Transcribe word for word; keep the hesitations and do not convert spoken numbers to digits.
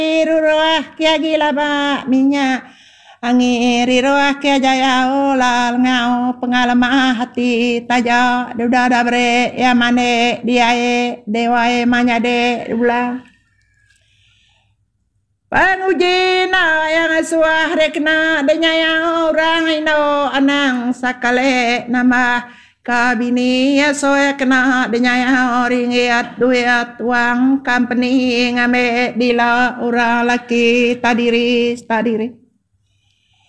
Ruah kia gila ba minyak angiri roah kia jaya olal ngau pengalaman hati taja duda dabre ya mane diae dewae manyade ulang panujina yang suah rekna denyaya orang ino anang sakale nama kabini ya soya kena denyaya orang iat duit uang company ngame dila orang laki tadiri tadiri